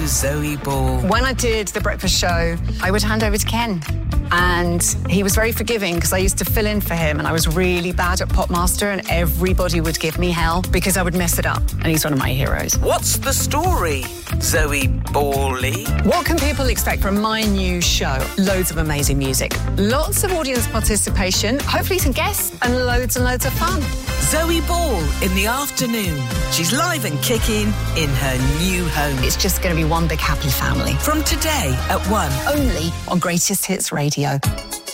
Zoe Ball. When I did The Breakfast Show, I would hand over to Ken. And he was very forgiving because I used to fill in for him and I was really bad at Popmaster and everybody would give me hell because I would mess it up. And he's one of my heroes. What's the story, Zoe Ball-ly? What can people expect from my new show? Loads of amazing music, lots of audience participation, hopefully some guests, and loads of fun. Zoe Ball in the afternoon. She's live and kicking in her new home. It's just going to be one big happy family. From today at 1. Only on Greatest Hits Radio.